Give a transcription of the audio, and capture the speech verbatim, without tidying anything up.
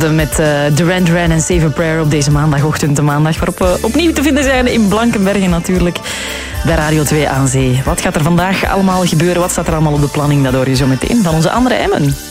Met uh, Duran Duran en Save a Prayer op deze maandagochtend. De maandag waarop we opnieuw te vinden zijn in Blankenbergen natuurlijk. Bij Radio twee aan Zee. Wat gaat er vandaag allemaal gebeuren? Wat staat er allemaal op de planning? Dat hoor je zo meteen van onze andere Emmen.